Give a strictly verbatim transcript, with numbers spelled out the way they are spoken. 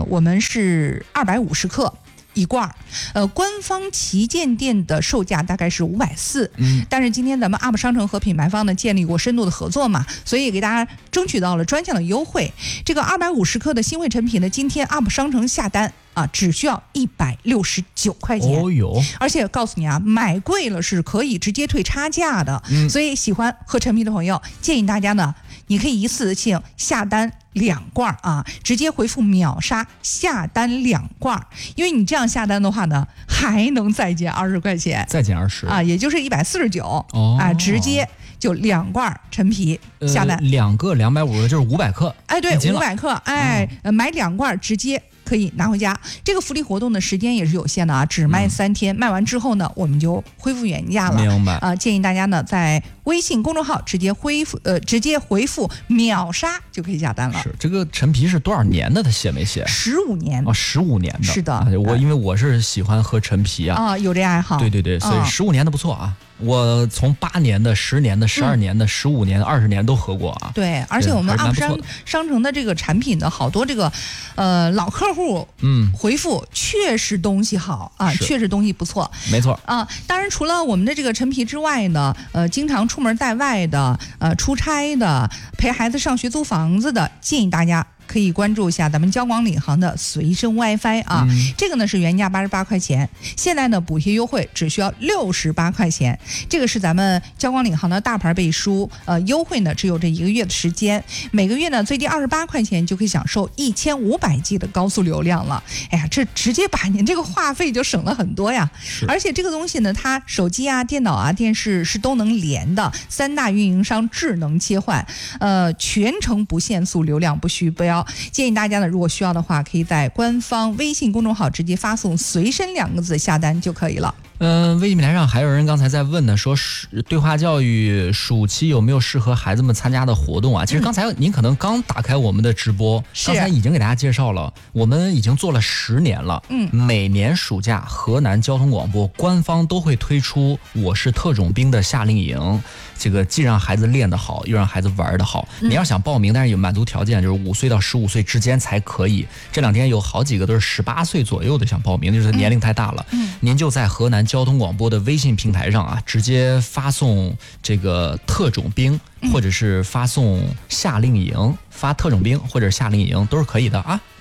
我们是二百五十克。一罐，呃，官方旗舰店的售价大概是五百四，嗯，但是今天咱们 U P 商城和品牌方呢建立过深度的合作嘛，所以也给大家争取到了专项的优惠。这个二百五十克的新汇陈皮呢，今天 U P 商城下单啊，只需要一百六十九块钱。 哦哟！ 而且告诉你啊，买贵了是可以直接退差价的。 嗯， 所以喜欢喝陈皮的朋友，建议大家呢，你可以一次性下单两罐啊，直接回复秒杀下单两罐，因为你这样下单的话呢，还能再减二十块钱， 再减二十啊，也就是一百四十九哦， 啊，直接就两罐陈皮下单， 呃、两个两百五十就是五百克， 哎，对，五百克，哎，嗯、买两罐直接可以拿回家。这个福利活动的时间也是有限的啊，只卖三天，嗯、卖完之后呢，我们就恢复原价了。 明白啊、呃，建议大家呢在微信公众号直接恢复呃直接回复秒杀就可以下单了。 是这个陈皮是多少年的？他写没写？ 十五年哦，十五年的。 是的， 啊、我因为我是喜欢喝陈皮啊， 啊、呃，有这爱好。 对对对，所以十五年的不错啊。我从八年的、十年的、十二年的、十五年、二十年都喝过啊。 对，而且我们 U P 商商城的这个产品的好多这个呃老客户嗯回复确实东西好啊，确实东西不错， 没错啊。当然除了我们的这个陈皮之外呢，呃，经常出门在外的、呃出差的、陪孩子上学租房子的，建议大家可以关注一下咱们交广领航的随身 WiFi 啊，嗯、这个呢是原价八十八块钱，现在呢补贴优惠只需要六十八块钱。这个是咱们交广领航的大牌背书，呃，优惠呢只有这一个月的时间，每个月呢最低二十八块钱就可以享受一千五百 G 的高速流量了。哎呀，这直接把您这个话费就省了很多呀！而且这个东西呢，它手机啊、电脑啊、电视是都能连的，三大运营商智能切换，呃，全程不限速，流量不虚标。建议大家呢，如果需要的话，可以在官方微信公众号直接发送“随身”两个字下单就可以了。 嗯、呃，微信平台上还有人刚才在问呢，说对话教育暑期有没有适合孩子们参加的活动啊？其实刚才您可能刚打开我们的直播，嗯、刚才已经给大家介绍了，我们已经做了十年了。嗯，每年暑假河南交通广播官方都会推出“我是特种兵”的夏令营。这个既让孩子练得好，又让孩子玩得好。你要想报名，但是有满足条件，就是五岁到十五岁之间才可以。这两天有好几个都是十八岁左右的想报名，就是年龄太大了。嗯，您就在河南交通广播的微信平台上啊，直接发送这个特种兵，或者是发送夏令营，发特种兵或者夏令营都是可以的啊。